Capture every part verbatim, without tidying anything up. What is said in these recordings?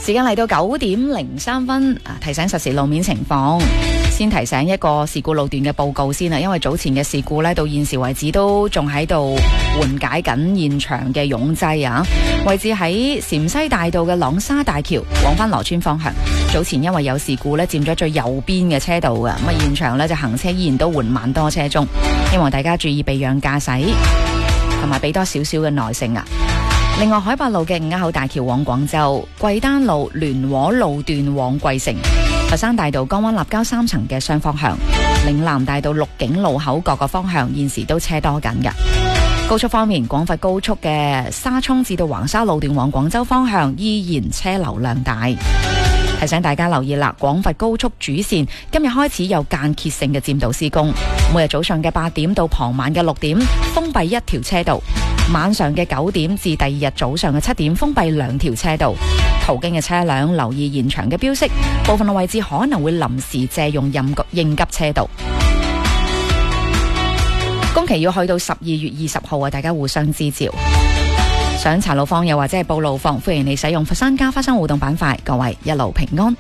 時間嚟到九點零三分，啊，提醒實時路面情況。先提醒一個事故路段嘅報告先啦，因為早前嘅事故呢，到現時為止都仲喺度緩解緊現場嘅擁擠啊。位置喺陝西大道嘅朗沙大橋往返羅村方向，早前因為有事故呢，佔咗最右邊嘅車道嘅，咁啊現場呢，就行車依然都緩慢多車中，希望大家注意避讓駕駛，同埋俾多少少嘅耐性啊。另外，海八路嘅五鴉口大橋往廣州、貴丹路聯和路段往貴城、佛山大道江灣立交三層嘅雙方向、嶺南大道鹿景路口各個方向現時都車多緊嘅。高速方面，廣佛高速嘅沙涌至到橫沙路段往廣州方向依然車流量大。提醒大家留意啦，廣佛高速主線今日開始有間歇性嘅佔道施工，每日早上嘅八點到傍晚嘅六點封閉一條車道，晚上嘅九點至第二日早上嘅七點封閉兩條車道。途經嘅車輛留意現場嘅標識，部分嘅位置可能會臨時借用應急應急車道。工期要去到十二月二十號啊，大家互相支招。想查路況又或者係報路況，歡迎你使用佛山加花生互動板塊。各位一路平安。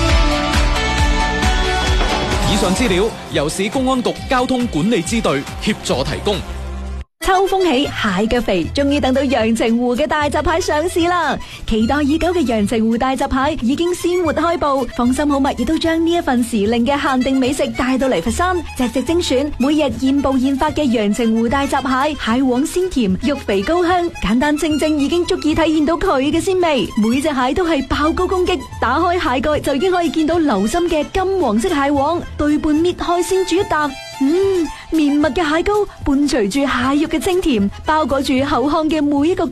以上資料由市公安局交通管理支隊協助提供。 秋風起，蟹腳肥，終於等到陽澄湖嘅大閘蟹上市啦！期待已久嘅陽澄湖大閘蟹已經鮮活開步，放心好物亦都將呢一份時令嘅限定美食帶到嚟佛山，隻隻精選，每日現捕現發嘅陽澄湖大閘蟹，蟹黃鮮甜，肉肥高香，簡單清蒸已經足以體現到佢嘅鮮味。每隻蟹都係爆高攻擊，打開蟹蓋就已經可以見到流心嘅金黃色蟹黃，對半搣開先煮一啖。嗯，綿密嘅蟹膏伴隨住蟹肉嘅清甜，包裹住口腔嘅每一個